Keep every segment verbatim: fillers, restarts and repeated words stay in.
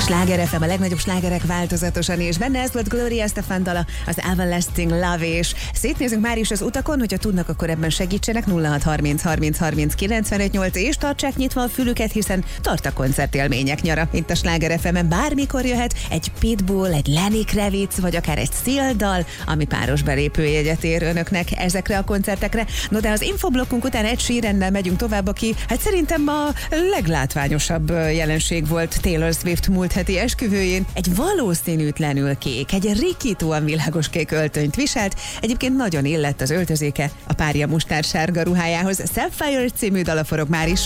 Sláger ef em, a legnagyobb slágerek változatosan, és benne ez volt Gloria Estefan dala, az Everlasting Love, és szétnézünk már is az utakon, hogyha tudnak, akkor ebben segítsenek. Nulla hat harminc harminc harminc kilencvenöt nyolc, és tartsák nyitva a fülüket, hiszen tart a koncertélmények nyara. Itt a Sláger ef emen bármikor jöhet egy Pitbull, egy Lenny Kravitz, vagy akár egy Seal dal, ami páros belépőjegyet ér önöknek ezekre a koncertekre. No, de az infoblokkunk után Ed Sheerannel megyünk tovább, aki hát szerintem a leglátványosabb jelenség volt Taylor Swift múlt heti esküvőjén. Egy valószínűtlenül kék, egy rikítóan világos kék öltönyt viselt, egyébként nagyon illett az öltözéke a párja mustársárga ruhájához. Sapphire című dala forog már is.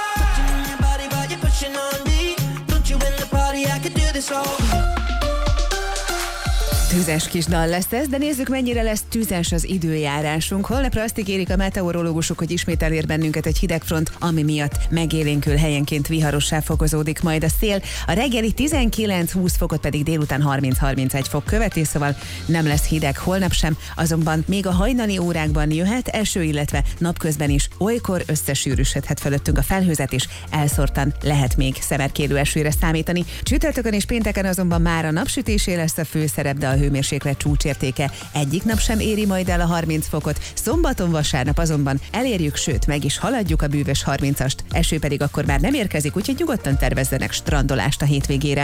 Tüzes kis dal lesz ez, de nézzük, mennyire lesz tüzes az időjárásunk. Holnapra azt ígérik a meteorológusok, hogy ismét elér bennünket egy hidegfront, ami miatt megélénkül, helyenként viharossá fokozódik majd a szél. A reggeli tizenkilenc-húsz fokot pedig délután harminc-harmincegy fok követi, szóval nem lesz hideg holnap sem, azonban még a hajnali órákban jöhet eső, illetve napközben is olykor összesűrűsödhet fölöttünk a felhőzet, és elszórtan lehet még szemerkélő esőre számítani. Csütörtökön és pénteken azonban már a napsütésé lesz a főszerep, de a hőmérséklet csúcsértéke egyik nap sem éri majd el a harminc fokot. Szombaton, vasárnap azonban elérjük, sőt meg is haladjuk a bűvös harmincast. Eső pedig akkor már nem érkezik, úgyhogy nyugodtan tervezzenek strandolást a hétvégére.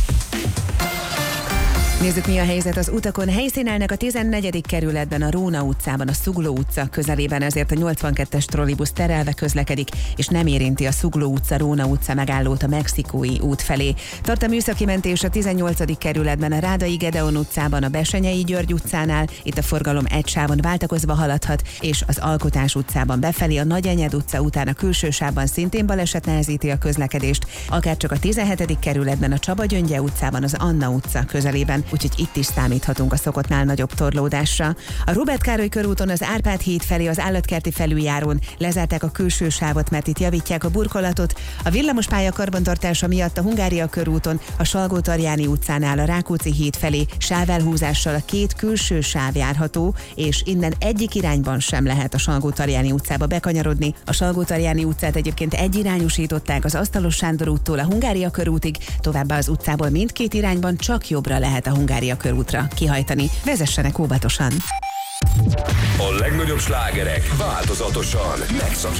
Nézzük, mi a helyzet az utakon. Helyszínelnek a tizennegyedik kerületben, a Róna utcában, a Zugló utca közelében, ezért a nyolcvankettes trollibusz terelve közlekedik, és nem érinti a Zugló utca, Róna utca megállót a Mexikói út felé. Tart a műszaki mentés a tizennyolcadik kerületben, a Rádai Gedeon utcában, a Besenyei György utcánál, itt a forgalom egy sávon váltakozva haladhat, és az Alkotás utcában befelé, a Nagyenyed utca után a külső sávban szintén baleset nehezíti a közlekedést, akár csak a tizenhetedik kerületben, a Csaba Gyöngye utcában, az Anna utca közelében, úgyhogy itt is számíthatunk a szokottnál nagyobb torlódásra. A Róbert Károly körúton az Árpád híd felé, az Állatkerti felüljárón lezárták a külső sávot, mert itt javítják a burkolatot. A villamospálya karbantartása miatt a Hungária körúton, a Salgótarjáni utcánál a Rákóczi híd felé sávelhúzással a két külső sáv járható, és innen egyik irányban sem lehet a Salgótarjáni utcába bekanyarodni. A Salgótarjáni utcát egyébként egyirányosították az Asztalos Sándor úttól a Hungária körútig, továbbá az utcából mindkét irányban csak jobbra lehet a Hungária körútra kihajtani. Vezessenek óvatosan! A legnagyobb slágerek változatosan megszakítják